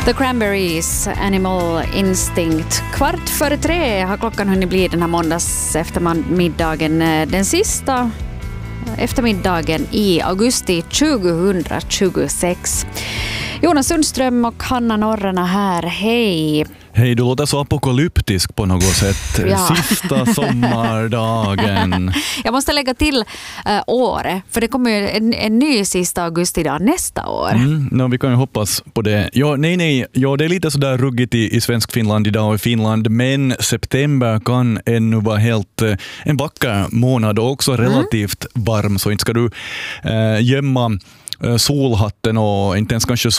The Cranberries, Animal Instinct. 2:15 har klockan hunnit bli den här måndags eftermiddagen. Den sista eftermiddagen i augusti 2026. Jonas Sundström och Hanna Norrena här. Hej! Hej, du låter så apokalyptisk på något sätt. Ja. Sista sommardagen. Jag måste lägga till året, för det kommer ju en ny sista augustidag nästa år. Vi kan ju hoppas på det. Ja, det är lite sådär ruggigt i svensk Finland idag och i Finland, men september kan ännu vara helt en vacker månad och också relativt varm, så inte ska du gömma solhatten och inte ens kanske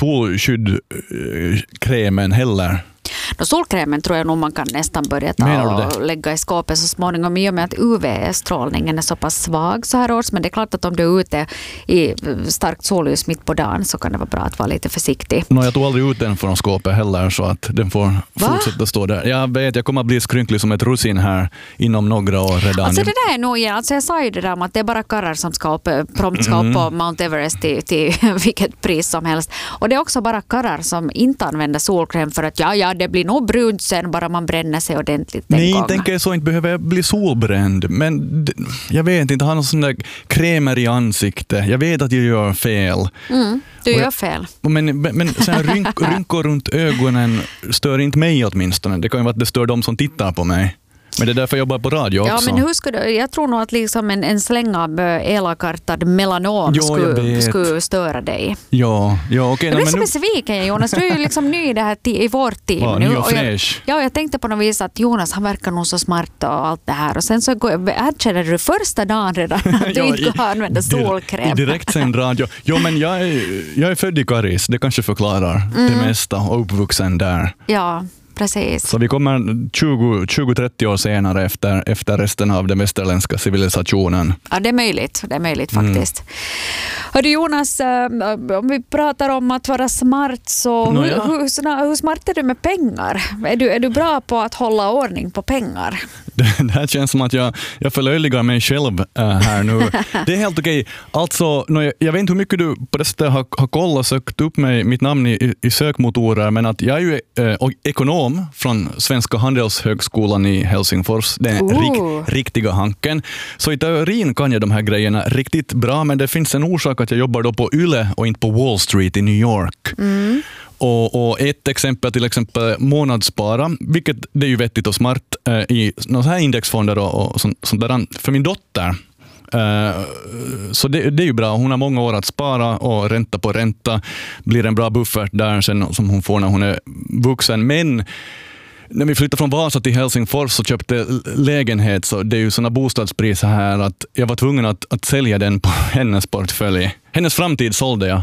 solskyddkrämen heller. Solkrämen tror jag nog man kan nästan börja lägga i skåpet så småningom, i och med att UV-strålningen är så pass svag så här års. Men det är klart att om du är ute i starkt solljus mitt på dagen så kan det vara bra att vara lite försiktig. Jag tog aldrig ut den från skåpet heller, så att den får fortsätta stå där. Jag kommer att bli skrynklig som ett russin här inom några år redan. Alltså det där är nog igen, jag sa ju det där om att det är bara karrar som prompt ska upp på Mount Everest till vilket pris som helst. Och det är också bara karrar som inte använder solkräm för att det blir nog brunt sen bara man bränner sig ordentligt den gången. Nej, tänker jag så, inte behöver jag bli solbränd. Men jag vet inte, har någon sån där krämer i ansikte. Jag vet att jag gör fel. Du gör fel. Men så här rynkor runt ögonen stör inte mig åtminstone. Det kan ju vara att det stör de som tittar på mig. Men det är därför jag jobbar på radio också. Ja, men hur ska du, jag tror nog att liksom en släng av elakartad melanom skulle störa dig. Ja, okej. Jag blir så besviken, Jonas. Du är ju liksom ny i vårt team. Ja, ny och fräsch. Jag tänkte på något vis att Jonas, han verkar nog så smart och allt det här. Och sen så erkänner du första dagen redan att du inte kan använda solkräm. I direktsänd radio. Jo, men jag är född i Karis. Det kanske förklarar det mesta och uppvuxen där. Ja. Precis. Så vi kommer 20-30 år senare efter resten av den västerländska civilisationen. Ja, det är möjligt faktiskt. Hörru Jonas, om vi pratar om att vara smart, så hur smart är du med pengar? Är du bra på att hålla ordning på pengar? Det här känns som att jag förlöjligar mig själv här nu. Det är helt okej. Alltså, jag vet inte hur mycket du på det sättet har kollat och sökt upp mitt namn i sökmotorer, men att jag är ju ekonom från Svenska handelshögskolan i Helsingfors. Den riktiga hanken. Så i teorin kan jag de här grejerna riktigt bra, men det finns en orsak att jag jobbar då på Yle och inte på Wall Street i New York. Och ett exempel, till exempel månadsspara, vilket det är ju vettigt och smart i några här indexfonder och sånt där för min dotter. Så det är ju bra. Hon har många år att spara och ränta på ränta blir en bra buffert där sen som hon får när hon är vuxen. Men när vi flyttade från Vasa till Helsingfors och köpte lägenhet, så det är ju såna bostadspriser här att jag var tvungen att sälja den på hennes portfölj. Hennes framtid sålde jag.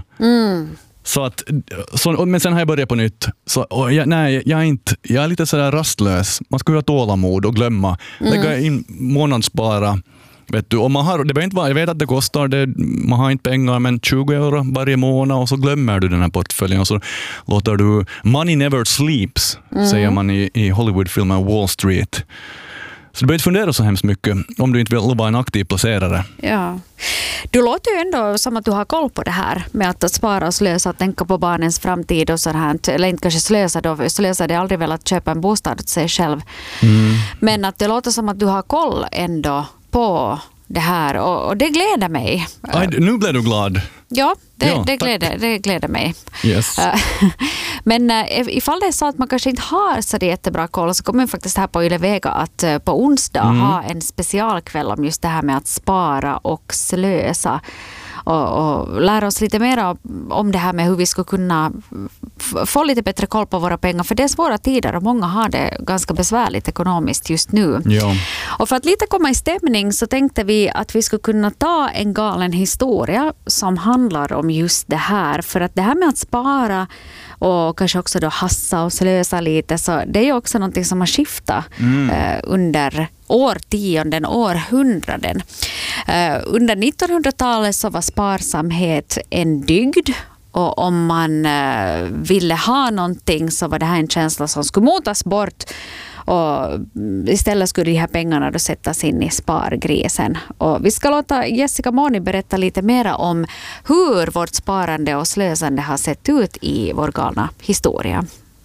Men sen har jag börjat på nytt. Jag är lite sådär rastlös. Man ska ju ha tålamod och glömma. Lägga in månadsspara. Vet du, och det behöver inte vara, jag vet att det kostar, man har inte pengar, men 20 euro varje månad, och så glömmer du den här portföljen och så låter du money never sleeps, säger man i Hollywoodfilmen Wall Street. Så du behöver inte fundera så hemskt mycket om du inte vill vara en aktiv placerare. Ja. Du låter ju ändå som att du har koll på det här med att spara och slösa och tänka på barnens framtid och sådant. Eller inte kanske slösa det är aldrig väl att köpa en bostad åt sig själv. Men att det låter som att du har koll ändå på det här, och det gläder mig. Nu blev du glad. Ja, det gläder mig. Yes. Men ifall det är så att man kanske inte har så jättebra koll, så kommer vi faktiskt här på Yle Vega att på onsdag ha en specialkväll om just det här med att spara och slösa. Och lära oss lite mer om det här med hur vi ska kunna få lite bättre koll på våra pengar. För det är svåra tider och många har det ganska besvärligt ekonomiskt just nu. Ja. Och för att lite komma i stämning så tänkte vi att vi skulle kunna ta en galen historia som handlar om just det här. För att det här med att spara och kanske också då hassa och slösa lite, så det är ju också någonting som har skiftat under årtionden, århundraden. Under 1900-talet så var sparsamhet en dygd, och om man ville ha någonting så var det här en känsla som skulle motas bort. Och istället skulle de här pengarna då sättas in i spargrisen. Och vi ska låta Jessica Moni berätta lite mer om hur vårt sparande och slösande har sett ut i vår galna historia.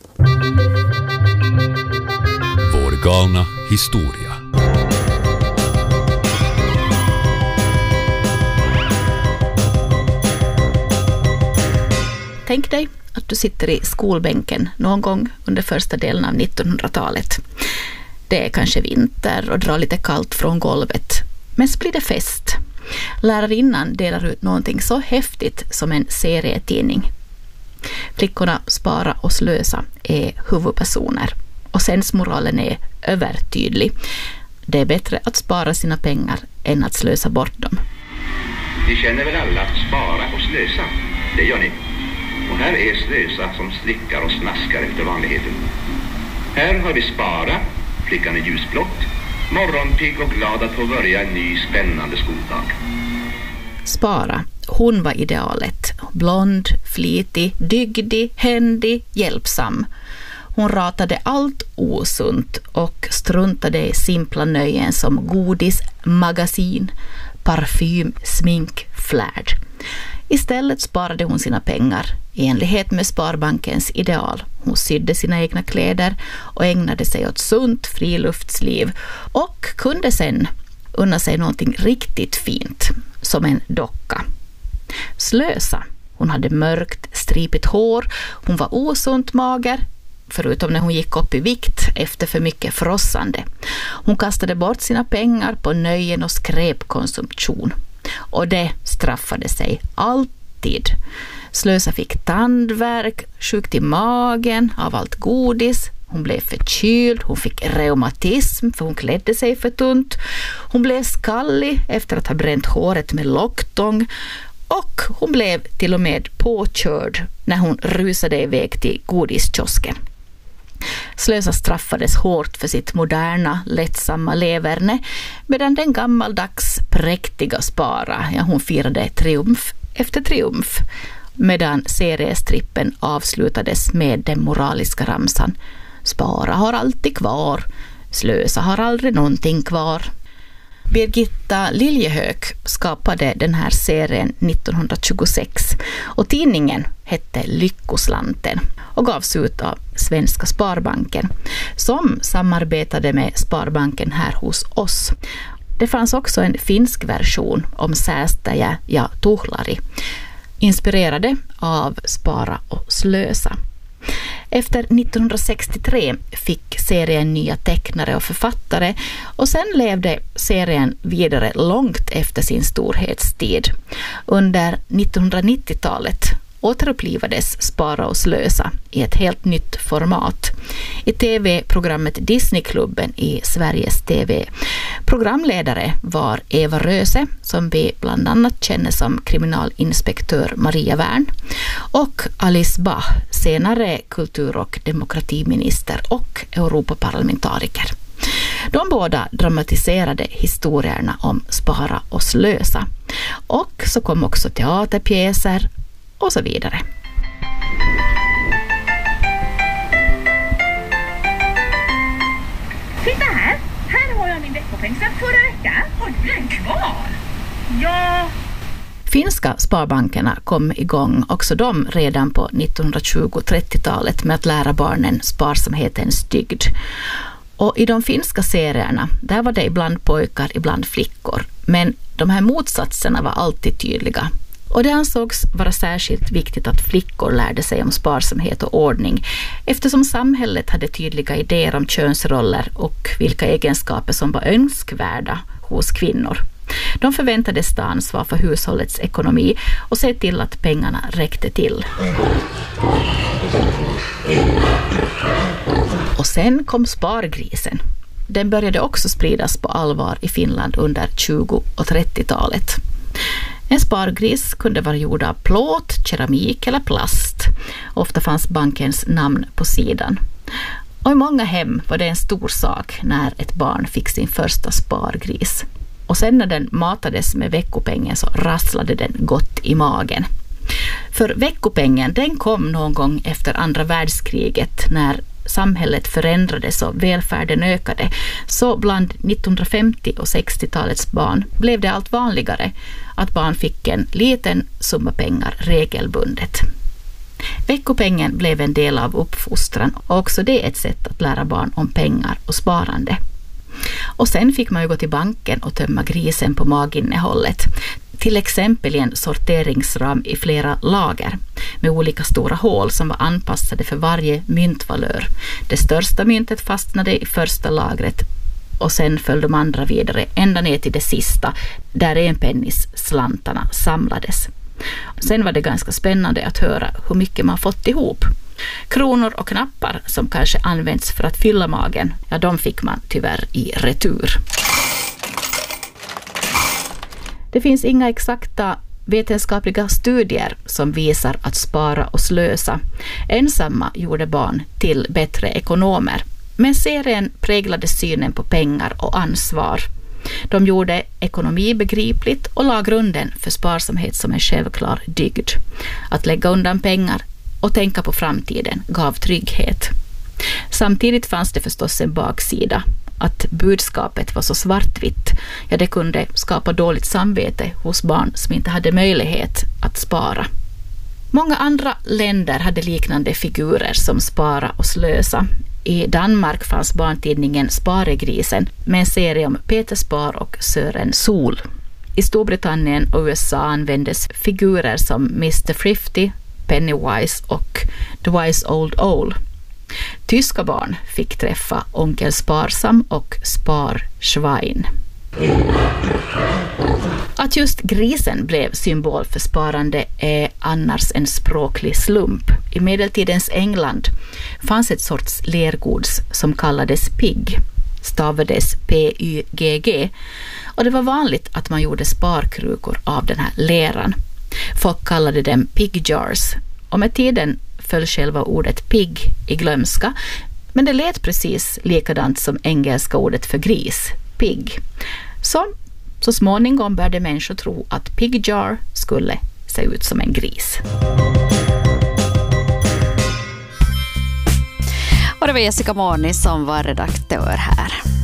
Vår galna historia. Tänk dig att du sitter i skolbänken någon gång under första delen av 1900-talet. Det är kanske vinter och drar lite kallt från golvet. Men så blir det fest. Lärarinnan delar ut någonting så häftigt som en serietidning. Flickorna Spara och Slösa är huvudpersoner. Och sensmoralen är övertydlig. Det är bättre att spara sina pengar än att slösa bort dem. Ni känner väl alla att spara och slösa? Det gör ni. Och här är slösa som slickar och snaskar efter vanligheten. Här har vi Spara, flickan är ljusblått, morgonpigg och glad att få börja en ny spännande skoldag. Spara, hon var idealet. Blond, flitig, dygdig, händig, hjälpsam. Hon ratade allt osunt och struntade i simpla nöjen som godis, magasin, parfym, smink, flärd. Istället sparade hon sina pengar i enlighet med Sparbankens ideal. Hon sydde sina egna kläder och ägnade sig åt sunt friluftsliv och kunde sen unna sig någonting riktigt fint, som en docka. Slösa. Hon hade mörkt, stripigt hår. Hon var osunt mager, förutom när hon gick upp i vikt efter för mycket frossande. Hon kastade bort sina pengar på nöjen och skräpkonsumtion. Och det straffade sig alltid. Slösa fick tandvärk, sjukt i magen av allt godis. Hon blev förkyld, hon fick reumatism för hon klädde sig för tunt. Hon blev skallig efter att ha bränt håret med locktång. Och hon blev till och med påkörd när hon rusade iväg till godiskiosken. Slösa straffades hårt för sitt moderna, lättsamma leverne, medan den gammaldags präktiga Spara, hon firade triumf efter triumf, medan seriestrippen avslutades med den moraliska ramsan: Spara har alltid kvar, slösa har aldrig någonting kvar. Birgitta Liljehök skapade den här serien 1926 och tidningen hette Lyckoslanten och gavs ut av Svenska Sparbanken som samarbetade med Sparbanken här hos oss. Det fanns också en finsk version om Säästäjä ja Tuhlari, inspirerade av Spara och Slösa. Efter 1963 fick serien nya tecknare och författare och sen levde serien vidare långt efter sin storhetstid. Under 1990-talet återupplivades Spara och Slösa i ett helt nytt format i tv-programmet Disneyklubben i Sveriges TV. Programledare var Eva Röse, som vi bland annat känner som kriminalinspektör Maria Wern, och Alice Bah, senare kultur- och demokratiminister och Europaparlamentariker. De båda dramatiserade historierna om Spara och Slösa. Och så kom också teaterpjäser och så vidare. Titta här! Här har jag min veckopeng sedan förra veckan. Har du den kvar? Ja. Finska sparbankerna kom igång också de redan på 1920-30-talet med att lära barnen sparsamhetens dygd. Och i de finska serierna, där var det ibland pojkar, ibland flickor. Men de här motsatserna var alltid tydliga. Och det ansågs vara särskilt viktigt att flickor lärde sig om sparsamhet och ordning, eftersom samhället hade tydliga idéer om könsroller och vilka egenskaper som var önskvärda hos kvinnor. De förväntades ta ansvar för hushållets ekonomi och se till att pengarna räckte till. Och sen kom spargrisen. Den började också spridas på allvar i Finland under 20- och 30-talet. En spargris kunde vara gjord av plåt, keramik eller plast. Ofta fanns bankens namn på sidan. Och i många hem var det en stor sak när ett barn fick sin första spargris. Och sen när den matades med veckopengen så rasslade den gott i magen. För veckopengen, den kom någon gång efter andra världskriget när samhället förändrades och välfärden ökade, så bland 1950- och 60-talets barn blev det allt vanligare att barn fick en liten summa pengar regelbundet. Veckopengen blev en del av uppfostran och också det är ett sätt att lära barn om pengar och sparande. Och sen fick man ju gå till banken och tömma grisen på maginnehållet. Till exempel i en sorteringsram i flera lager med olika stora hål som var anpassade för varje myntvalör. Det största myntet fastnade i första lagret och sen föll de andra vidare ända ner till det sista där enpennis-slantarna samlades. Sen var det ganska spännande att höra hur mycket man fått ihop. Kronor och knappar som kanske används för att fylla magen, ja, de fick man tyvärr i retur. Det finns inga exakta vetenskapliga studier som visar att spara och slösa ensamma gjorde barn till bättre ekonomer. Men serien präglade synen på pengar och ansvar. De gjorde ekonomi begripligt och la grunden för sparsamhet som en självklar dygd. Att lägga undan pengar och tänka på framtiden gav trygghet. Samtidigt fanns det förstås en baksida. Att budskapet var så svartvitt, ja, det kunde skapa dåligt samvete hos barn som inte hade möjlighet att spara. Många andra länder hade liknande figurer som spara och slösa. I Danmark fanns barntidningen Sparegrisen med en serie om Peter Spar och Sören Sol. I Storbritannien och USA användes figurer som Mr. Thrifty, Pennywise och The Wise Old Owl. Tyska barn fick träffa Onkel Sparsam och Sparschwein. Att just grisen blev symbol för sparande är annars en språklig slump. I medeltidens England fanns ett sorts lergods som kallades pigg, stavades P-Y-G-G, och det var vanligt att man gjorde sparkrukor av den här leran. Folk kallade dem pig jars, och med tiden föll själva ordet pig i glömska, men det lät precis likadant som engelska ordet för gris, pig. Så småningom började människor tro att pig jar skulle se ut som en gris. Och det var Jessica Morni som var redaktör här.